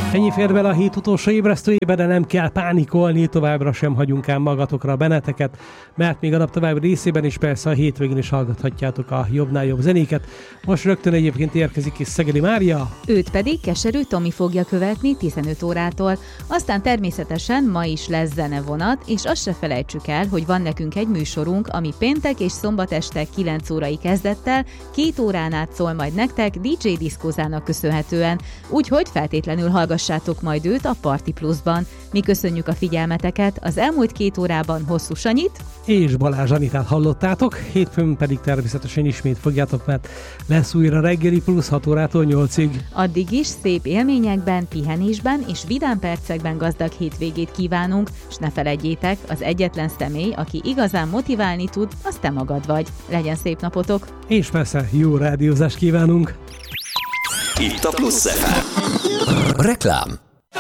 Ennyi fér bele a hét utolsó ébresztőjébe, de nem kell pánikolni, továbbra sem hagyunk ám magatokra benneteket, mert még a nap további részében is persze a hétvégén is hallgathatjátok a jobbnál jobb zenéket. Most rögtön egyébként érkezik is Szegedi Mária. Őt pedig Keserű Tomi fogja követni 15 órától. Aztán természetesen ma is lesz zenevonat, és azt se felejtsük el, hogy van nekünk egy műsorunk, ami péntek és szombat este 9 órai kezdettel 2 órán át szól majd nektek DJ Diszkózának köszönhetően, úgyhogy feltétlenül hallgassátok majd őt a Party Plus-ban. Mi köszönjük a figyelmeteket, az elmúlt 2 órában Hosszú Sanyit és Balázs Anitát hallottátok, hétfőn pedig természetesen ismét fogjátok, mert lesz újra reggeli plusz 6 órától 8-ig. Addig is szép élményekben, pihenésben és vidám percekben gazdag hétvégét kívánunk, és ne feledjétek, az egyetlen személy, aki igazán motiválni tud, az te magad vagy. Legyen szép napotok! És persze jó rádiózást kívánunk! Itt a Plusz FM. Reklám.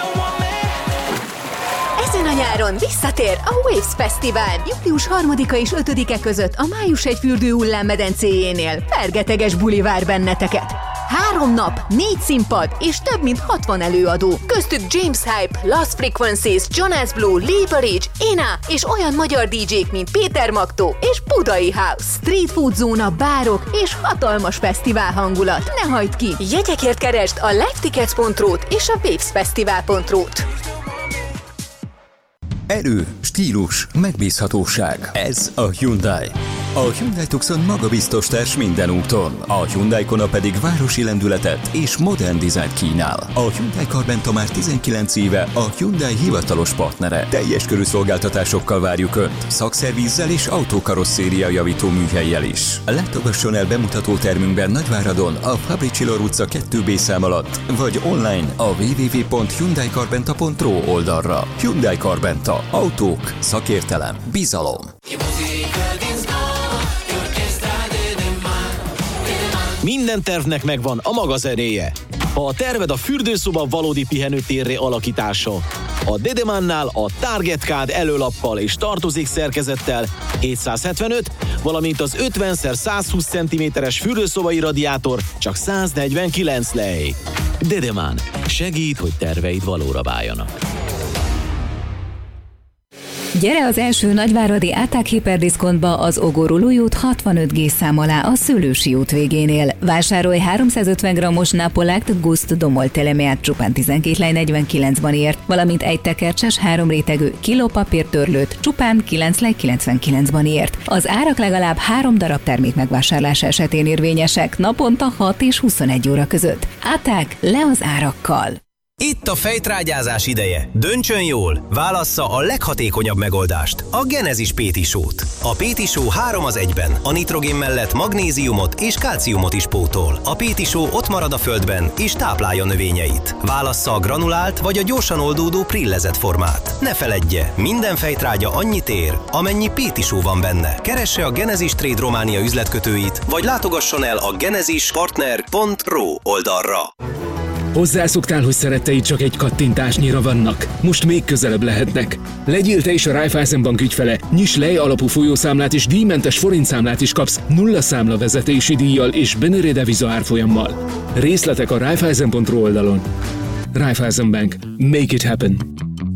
Ezen a nyáron visszatér a Waves Fesztivál. Július 3-a és 5-e között a Május egy fürdő hullámmedencéjénél. Fergeteges buli vár benneteket. 3 nap, 4 színpad és több mint 60 előadó. Köztük James Hype, Lost Frequencies, Jonas Blue, Lee Barrage, Ina és olyan magyar DJ-k, mint Péter Magtó és Budai House. Street food zóna, bárok és hatalmas fesztivál hangulat. Ne hagyd ki! Jegyekért keresd a livetickets.ru-t és a wavesfestival.ru-t. Erő, stílus, megbízhatóság. Ez a Hyundai. A Hyundai Tucson magabiztos társ minden úton. A Hyundai Kona pedig városi lendületet és modern dizájnt kínál. A Hyundai Carventa már 19 éve a Hyundai hivatalos partnere. Teljes körű szolgáltatásokkal várjuk Önt, szakszervízzel és autókarosszéria javító műhellyel is. Látogasson el bemutató termünkben Nagyváradon a Fabricsillor utca 2B szám alatt, vagy online a www.hyundaicarventa.ru oldalra. Hyundai Carventa. Autók, szakértelem, bizalom. Minden tervnek megvan a maga zenéje. Ha a terved a fürdőszoba valódi pihenőtérré alakítása, a Dedemannál a Target Card előlappal és tartozék szerkezettel 775, valamint az 50x120 cm-es fürdőszobai radiátor csak 149 lej. Dedemann segít, hogy terveid valóra váljanak. Gyere az első nagyváradi Áták Hiperdiszkontba az Ogorulói út 65G szám alá a Szőlősi út végénél. Vásárolj 350 g-os Napolákt Gust Domol telemeát csupán 12 lej 49-ban ért, valamint egy tekercses 3 rétegű kilópapírtörlőt csupán 9 lej 99-ban ért. Az árak legalább 3 darab termék megvásárlása esetén érvényesek, naponta 6 és 21 óra között. Áták, le az árakkal! Itt a fejtrágyázás ideje. Döntsön jól, válassza a leghatékonyabb megoldást, a Genesis Pétisót. A Pétisó 3-1-ben, a nitrogén mellett magnéziumot és kálciumot is pótol. A Pétisó ott marad a földben és táplálja növényeit. Válassza a granulált vagy a gyorsan oldódó prillezett formát. Ne feledje, minden fejtrágya annyit ér, amennyi Pétisó van benne. Keresse a Genesis Trade Románia üzletkötőit, vagy látogasson el a genesispartner.ru oldalra. Hozzászoktál, hogy szeretteid csak egy kattintásnyira vannak. Most még közelebb lehetnek. Legyél te is a Raiffeisenbank ügyfele. Nyiss lej alapú folyószámlát és díjmentes forintszámlát is kapsz 0 számla vezetési díjjal és Benere deviza árfolyammal. Részletek a Raiffeisen.ru oldalon. Raiffeisenbank. Make it happen.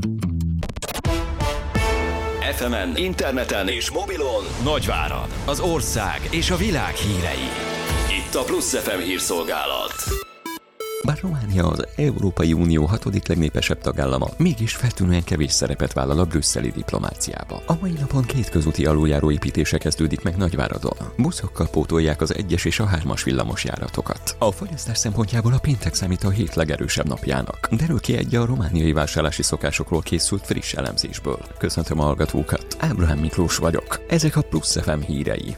FM-en, interneten és mobilon Nagyvárad, az ország és a világ hírei. Itt a Plusz FM hírszolgálat. Bár Románia az Európai Unió 6. legnépesebb tagállama, mégis feltűnően kevés szerepet vállal a brüsszeli diplomáciába. A mai napon 2 közúti aluljáró építése kezdődik meg Nagyváradon. Buszokkal pótolják az 1-es és a 3-as villamosjáratokat. A fogyasztás szempontjából a péntek számít a hét legerősebb napjának. Derül ki egy a romániai vásárlási szokásokról készült friss elemzésből. Köszöntöm a hallgatókat, Ábrahám Miklós vagyok. Ezek a Plusz FM hírei.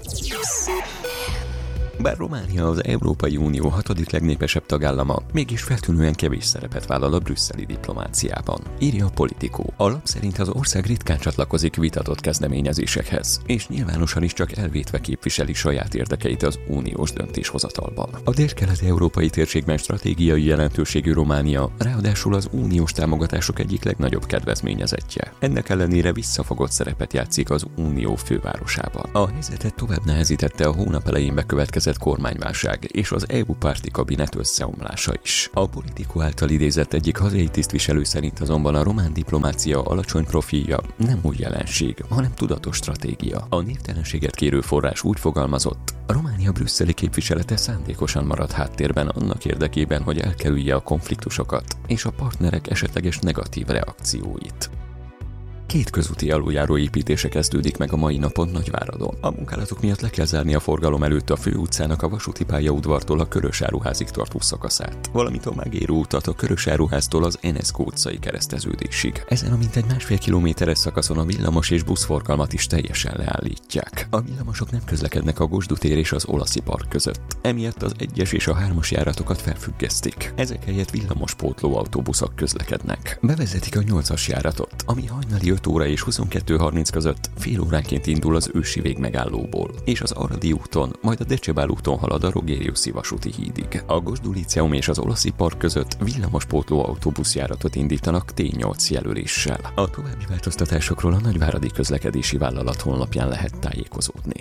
Bár Románia az Európai Unió 6. legnépesebb tagállama, mégis feltűnően kevés szerepet vállal a brüsszeli diplomáciában. Írja a Politico. A lap szerint az ország ritkán csatlakozik vitatott kezdeményezésekhez, és nyilvánosan is csak elvétve képviseli saját érdekeit az uniós döntéshozatalban. A délkelet-európai térségben stratégiai jelentőségű Románia ráadásul az uniós támogatások egyik legnagyobb kedvezményezettje. Ennek ellenére visszafogott szerepet játszik az unió fővárosában. A helyzetet tovább nehezítette a hónap elején bekövetkezett szervezett kormányválság és az EU párti kabinet összeomlása is. A Politico által idézett egyik hazai tisztviselő szerint azonban a román diplomácia alacsony profilja nem új jelenség, hanem tudatos stratégia. A névtelenséget kérő forrás úgy fogalmazott: a Románia brüsszeli képviselete szándékosan marad háttérben annak érdekében, hogy elkerülje a konfliktusokat és a partnerek esetleges negatív reakcióit. 2 közúti aluljáró építése kezdődik meg a mai napon Nagyváradon. A munkálatok miatt le kell zárni a forgalom előtt a főutcának a vasúti pályaudvartól a Körösáruházig tartó szakaszát, valamint a megérő utat a Körösáruháztól az Enesco utcai kereszteződésig. Ezen a mintegy 1,5 kilométeres szakaszon a villamos és buszforgalmat is teljesen leállítják. A villamosok nem közlekednek a Gosdú tér és az Olaszi park között. Emiatt az 1-es és a 3-as járatokat felfüggesztik. Ezek helyett villamos pótló autóbuszok közlekednek. Bevezetik a 8-as járatot, ami hajnali 5 óra és 22:30 között fél óránként indul az Ősi végmegállóból, és az Aradi úton, majd a Decsebál úton halad a Rogériuszi vasúti hídig. A Gosdú Líceum és az Olaszi park között villamos pótló autóbuszjáratot indítanak T8 jelöléssel. A további változtatásokról a Nagyváradi Közlekedési Vállalat honlapján lehet tájékozódni.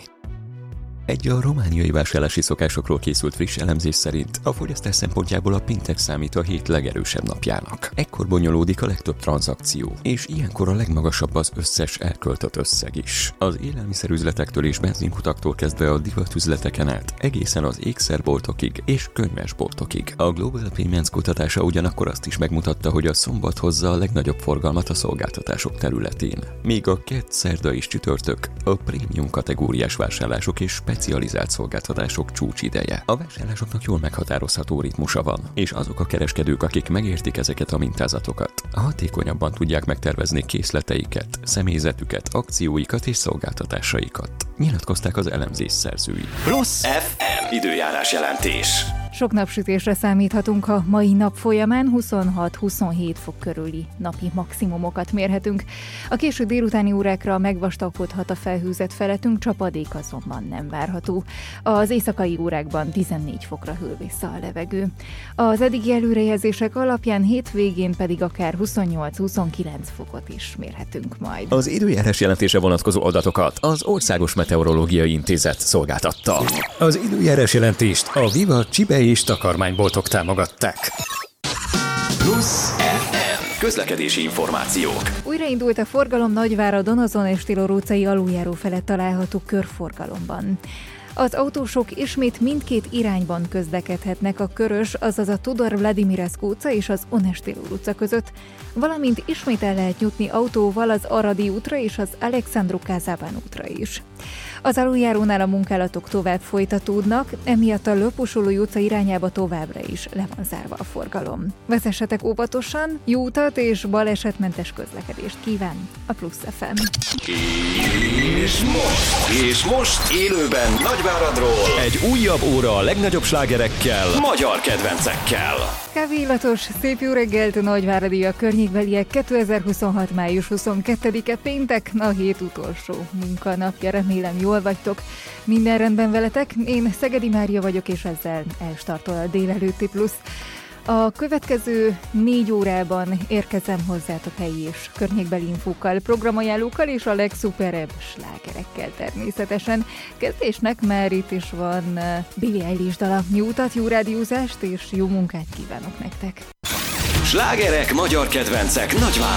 Egy a romániai vásárlási szokásokról készült friss elemzés szerint a fogyasztás szempontjából a péntek számít a hét legerősebb napjának. Ekkor bonyolódik a legtöbb tranzakció, és ilyenkor a legmagasabb az összes elköltött összeg is. Az élelmiszerüzletektől és benzinkutaktól kezdve a divatüzleteken át egészen az ékszerboltokig és könyvesboltokig. A Global Payments kutatása ugyanakkor azt is megmutatta, hogy a szombat hozza a legnagyobb forgalmat a szolgáltatások területén, míg a kedd, szerda és csütörtök a prémium kategóriás vásárlások és specializált szolgáltatások csúcsideje. A vásárlásoknak jól meghatározható ritmusa van, és azok a kereskedők, akik megértik ezeket a mintázatokat, hatékonyabban tudják megtervezni készleteiket, személyzetüket, akcióikat és szolgáltatásaikat. Nyilatkozták az elemzés szerzői. Plusz FM időjárás jelentés. Sok napsütésre számíthatunk a mai nap folyamán, 26-27 fok körüli napi maximumokat mérhetünk. A késő délutáni órákra megvastagodhat a felhőzet felettünk, csapadék azonban nem várható. Az éjszakai órákban 14 fokra hűl vissza a levegő. Az eddigi előrejelzések alapján hétvégén pedig akár 28-29 fokot is mérhetünk majd. Az időjárás jelentése vonatkozó adatokat az Országos Meteorológiai Intézet szolgáltatta. Az időjárás jelentést a Viva Csibe és takarmányboltok támogatták. Plusz FM közlekedési információk. Újraindult a forgalom Nagyváradon, a Zone Stilo utcai aluljáró felett található körforgalomban. Az autósok ismét mindkét irányban közlekedhetnek a Körös, azaz a Tudor Vladimirescu utca és az Onestiló utca között, valamint ismét el lehet jutni autóval az Aradi útra és az Alexandru Kázában útra is. Az aluljárónál a munkálatok tovább folytatódnak, emiatt a Löpusolói utca irányába továbbra is le van zárva a forgalom. Vezessetek óvatosan, jó utat és balesetmentes közlekedést kíván a Plusz FM. És most élőben Nagyváradról egy újabb óra a legnagyobb slágerekkel, magyar kedvencekkel. Kávé illatos, szép jó reggelt, nagyváradiak, környékbeliek, 2026. május 22-e péntek, a hét utolsó munkanapja, remélem jól vagytok. Minden rendben veletek, én Szegedi Mária vagyok, és ezzel elstartol a délelőtti Plusz. A következő 4 órában érkezem hozzátok helyi és környékbeli infókkal, programajánlókkal és a legszuperebb slágerekkel természetesen. Kezdésnek már itt is van Billie Eilish dala. Jó utat, jó rádiózást és jó munkát kívánok nektek! Slágerek, magyar kedvencek, Nagyvárad.